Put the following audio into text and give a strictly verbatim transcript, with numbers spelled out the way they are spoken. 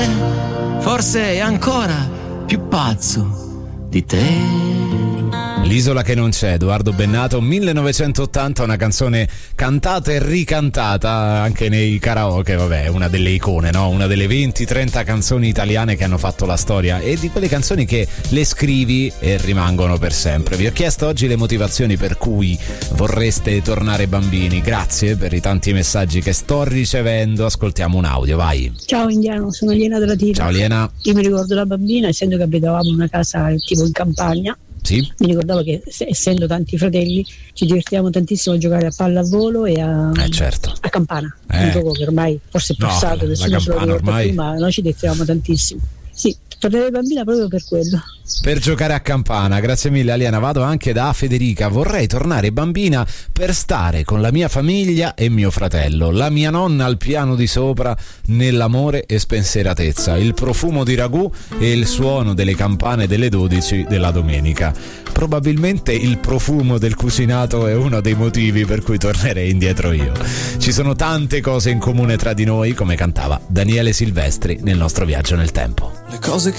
male, forse è ancora più pazzo di te. L'isola che non c'è, Edoardo Bennato, millenovecentottanta, una canzone cantata e ricantata anche nei karaoke, vabbè, una delle icone, no? Una delle venti trenta canzoni italiane che hanno fatto la storia e di quelle canzoni che le scrivi e rimangono per sempre. Vi ho chiesto oggi le motivazioni per cui vorreste tornare bambini, grazie per i tanti messaggi che sto ricevendo. Ascoltiamo un audio, vai. Ciao Indiano, sono Liena della Tina. Ciao Liena. Io mi ricordo da bambina, essendo che abitavamo in una casa tipo in campagna. Sì. Mi ricordavo che essendo tanti fratelli ci divertivamo tantissimo a giocare a pallavolo e a, eh certo. a campana, eh. un gioco che ormai forse è passato, no, nessuno se lo ricorda ormai... più, ma noi ci divertivamo tantissimo. Sì, tornerei bambina proprio per quello. Per giocare a campana, grazie mille Aliena. Vado anche da Federica, vorrei tornare bambina per stare con la mia famiglia e mio fratello, la mia nonna al piano di sopra nell'amore e spensieratezza, il profumo di ragù e il suono delle campane delle dodici della domenica. Probabilmente il profumo del cucinato è uno dei motivi per cui tornerei indietro io. Ci sono tante cose in comune tra di noi, come cantava Daniele Silvestri nel nostro viaggio nel tempo. Le cose che